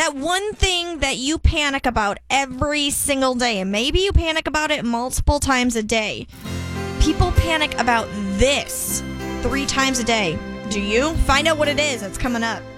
That one thing that you panic about every single day, and maybe you panic about it multiple times a day. People panic about this 3 times a day. Do you? Find out what it is. It's coming up.